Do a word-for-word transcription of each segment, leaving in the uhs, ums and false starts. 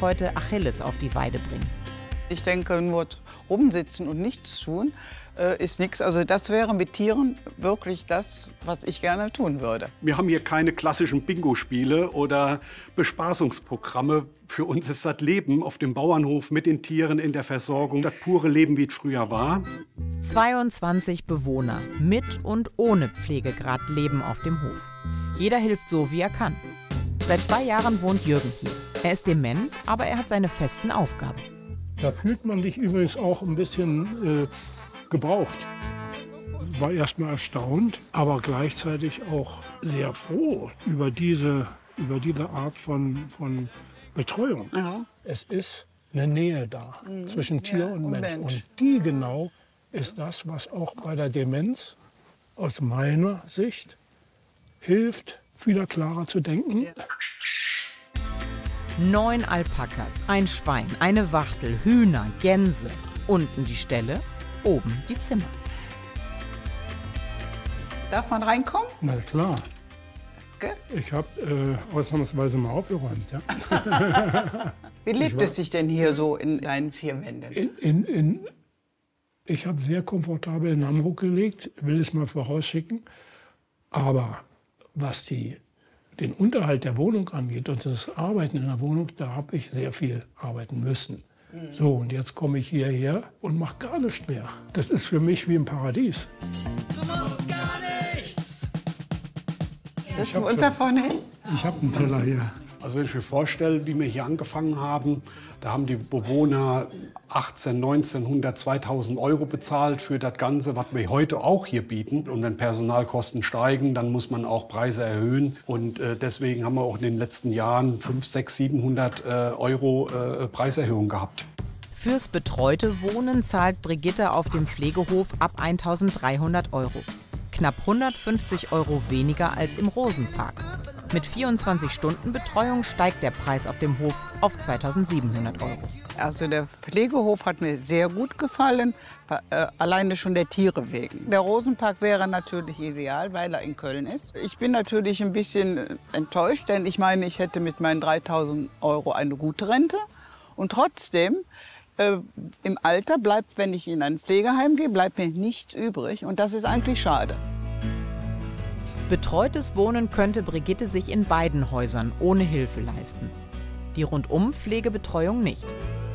heute Achilles auf die Weide bringen. Ich denke, nur rumsitzen und nichts tun äh, ist nichts. Also das wäre mit Tieren wirklich das, was ich gerne tun würde. Wir haben hier keine klassischen Bingo-Spiele oder Bespaßungsprogramme. Für uns ist das Leben auf dem Bauernhof mit den Tieren in der Versorgung das pure Leben, wie es früher war. zweiundzwanzig Bewohner mit und ohne Pflegegrad leben auf dem Hof. Jeder hilft so, wie er kann. Seit zwei Jahren wohnt Jürgen hier. Er ist dement, aber er hat seine festen Aufgaben. Da fühlt man sich übrigens auch ein bisschen äh, gebraucht. War erst mal erstaunt, aber gleichzeitig auch sehr froh über diese, über diese Art von, von Betreuung. Ja. Es ist eine Nähe da Mhm. zwischen Tier Ja, und und Mensch. Mensch. Und die genau ist das, was auch bei der Demenz aus meiner Sicht hilft, wieder klarer zu denken. Ja. Neun Alpakas, ein Schwein, eine Wachtel, Hühner, Gänse. Unten die Ställe, oben die Zimmer. Darf man reinkommen? Na klar. Okay. Ich habe äh, ausnahmsweise mal aufgeräumt. Ja. Wie lebt war- es sich denn hier so in deinen vier Wänden? In, in, in, ich habe sehr komfortabel in Hamburg gelegt, will es mal vorausschicken. Aber was die, den Unterhalt der Wohnung angeht und das Arbeiten in der Wohnung, da habe ich sehr viel arbeiten müssen. So, und jetzt komme ich hierher und mache gar nichts mehr. Das ist für mich wie im Paradies. Setzen wir uns da vorne hin? Ich habe einen Teller hier. Also wenn ich mir vorstelle, wie wir hier angefangen haben, da haben die Bewohner achtzehn, neunzehnhundert, zweitausend Euro bezahlt für das Ganze, was wir heute auch hier bieten. Und wenn Personalkosten steigen, dann muss man auch Preise erhöhen. Und äh, deswegen haben wir auch in den letzten Jahren fünfhundert, sechshundert, siebenhundert äh, Euro äh, Preiserhöhung gehabt. Fürs betreute Wohnen zahlt Brigitte auf dem Pflegehof ab eintausenddreihundert Euro. Knapp hundertfünfzig Euro weniger als im Rosenpark. Mit vierundzwanzig Stunden Betreuung steigt der Preis auf dem Hof auf zweitausendsiebenhundert Euro. Also der Pflegehof hat mir sehr gut gefallen, äh, alleine schon der Tiere wegen. Der Rosenpark wäre natürlich ideal, weil er in Köln ist. Ich bin natürlich ein bisschen enttäuscht, denn ich meine, ich hätte mit meinen dreitausend Euro eine gute Rente. Und trotzdem, äh, im Alter bleibt, wenn ich in ein Pflegeheim gehe, bleibt mir nichts übrig. Und das ist eigentlich schade. Betreutes Wohnen könnte Brigitte sich in beiden Häusern ohne Hilfe leisten. Die Rundum-Pflegebetreuung nicht.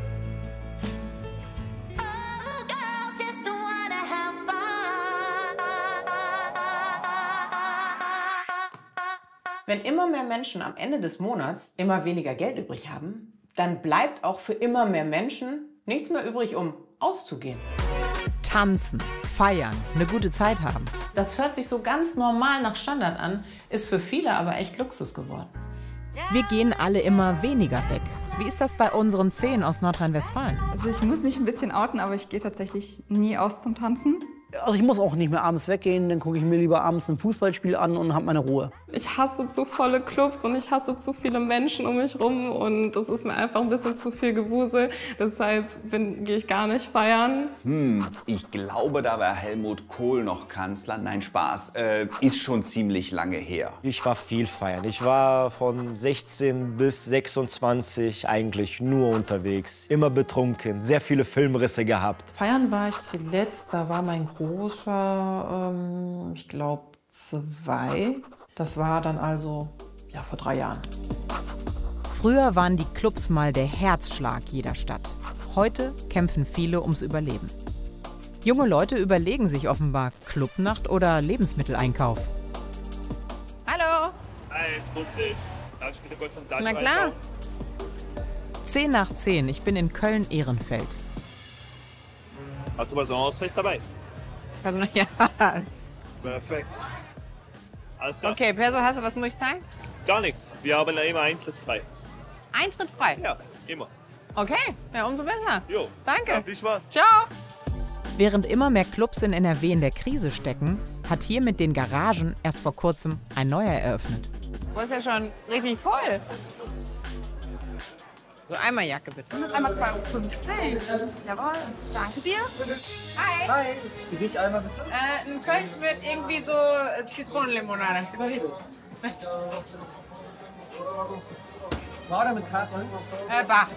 Wenn immer mehr Menschen am Ende des Monats immer weniger Geld übrig haben, dann bleibt auch für immer mehr Menschen nichts mehr übrig, um auszugehen. Tanzen, feiern, eine gute Zeit haben. Das hört sich so ganz normal nach Standard an, ist für viele aber echt Luxus geworden. Wir gehen alle immer weniger weg. Wie ist das bei unseren Zehn aus Nordrhein-Westfalen? Also ich muss mich ein bisschen outen, aber ich gehe tatsächlich nie aus zum Tanzen. Also ich muss auch nicht mehr abends weggehen, dann gucke ich mir lieber abends ein Fußballspiel an und habe meine Ruhe. Ich hasse zu volle Clubs und ich hasse zu viele Menschen um mich rum und das ist mir einfach ein bisschen zu viel Gewusel. Deshalb gehe ich gar nicht feiern. Hm, ich glaube, da war Helmut Kohl noch Kanzler. Nein, Spaß. Äh, ist schon ziemlich lange her. Ich war viel feiern. Ich war von sechzehn bis sechsundzwanzig eigentlich nur unterwegs. Immer betrunken, sehr viele Filmrisse gehabt. Feiern war ich zuletzt, da war mein großer, ähm, ich glaube, zwei. Das war dann also ja, vor drei Jahren. Früher waren die Clubs mal der Herzschlag jeder Stadt. Heute kämpfen viele ums Überleben. Junge Leute überlegen sich offenbar Clubnacht oder Lebensmitteleinkauf. Hallo. Hi, grüß dich. Darf ich bitte kurz vom Fleisch Na klar. reinschauen? Zehn nach zehn, ich bin in Köln-Ehrenfeld. Hast du was Ausfälliges dabei? Also, ja. Perfekt. Alles klar? Okay, Perso, hast du, was muss ich zahlen? Gar nichts. Wir haben ja immer Eintritt frei. Eintritt frei? Ja, immer. Okay, ja, umso besser. Jo. Danke. Ja, viel Spaß. Ciao. Während immer mehr Clubs in N R W in der Krise stecken, hat hier mit den Garagen erst vor kurzem ein neuer eröffnet. Du ist ja schon richtig voll. So, einmal Jacke bitte. Das ist einmal zwei Euro fünfzig. Jawohl, danke dir. Hi. Hi, wie ich einmal bitte? Äh, ein Kölsch mit irgendwie so äh, Zitronenlimonade. War oder mit Karte? Äh, bar.